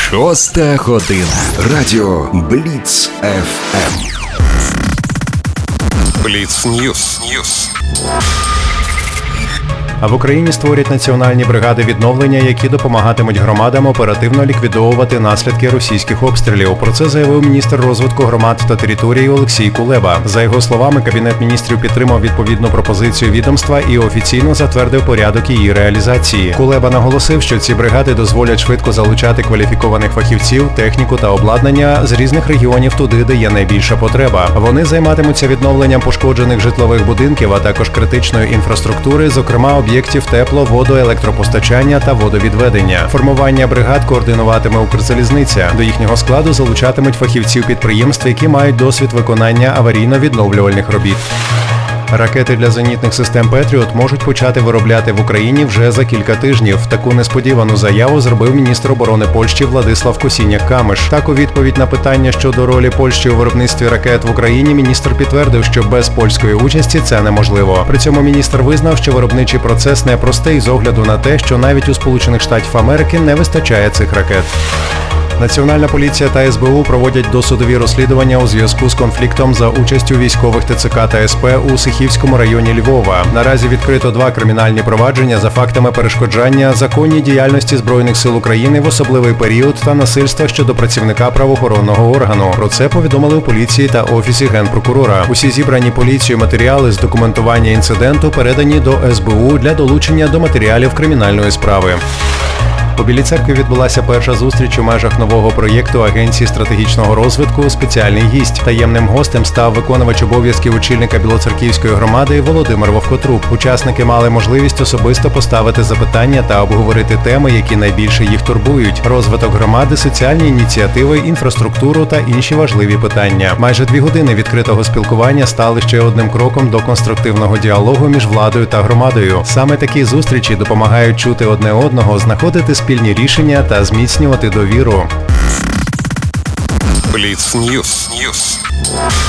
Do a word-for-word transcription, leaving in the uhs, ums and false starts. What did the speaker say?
Шоста година. Радіо Бліц еф ем. Бліц Ньюс. Ньюс. А в Україні створять національні бригади відновлення, які допомагатимуть громадам оперативно ліквідовувати наслідки російських обстрілів. Про це заявив міністр розвитку громад та територій Олексій Кулеба. За його словами, Кабінет міністрів підтримав відповідну пропозицію відомства і офіційно затвердив порядок її реалізації. Кулеба наголосив, що ці бригади дозволять швидко залучати кваліфікованих фахівців, техніку та обладнання з різних регіонів туди, де є найбільша потреба. Вони займатимуться відновленням пошкоджених житлових будинків, а також критичної інфраструктури, зокрема об'єктів тепло-, водо-, електропостачання та водовідведення. Формування бригад координуватиме Укрзалізниця. До їхнього складу залучатимуть фахівців підприємств, які мають досвід виконання аварійно-відновлювальних робіт. Ракети для зенітних систем «Петріот» можуть почати виробляти в Україні вже за кілька тижнів. Таку несподівану заяву зробив міністр оборони Польщі Владислав Косіняк-Камиш. Так, у відповідь на питання щодо ролі Польщі у виробництві ракет в Україні, міністр підтвердив, що без польської участі це неможливо. При цьому міністр визнав, що виробничий процес непростий з огляду на те, що навіть у Сполучених Штатів Америки не вистачає цих ракет. Національна поліція та ес бе у проводять досудові розслідування у зв'язку з конфліктом за участю військових те це ка та ес пе у Сихівському районі Львова. Наразі відкрито два кримінальні провадження за фактами перешкоджання законній діяльності Збройних сил України в особливий період та насильства щодо працівника правоохоронного органу. Про це повідомили у поліції та Офісі Генпрокурора. Усі зібрані поліцією матеріали з документування інциденту передані до ес бе у для долучення до матеріалів кримінальної справи. У Білій Церкві відбулася перша зустріч у межах нового проєкту Агенції стратегічного розвитку «Спеціальний гість». Таємним гостем став виконувач обов'язків очільника Білоцерківської громади Володимир Вовкотруб. Учасники мали можливість особисто поставити запитання та обговорити теми, які найбільше їх турбують – розвиток громади, соціальні ініціативи, інфраструктуру та інші важливі питання. Майже дві години відкритого спілкування стали ще одним кроком до конструктивного діалогу між владою та громадою. Саме такі зустрічі допомагають чути одне одного, знаходити спільні рішення та зміцнювати довіру. Бліц Ньюс. Ньюс.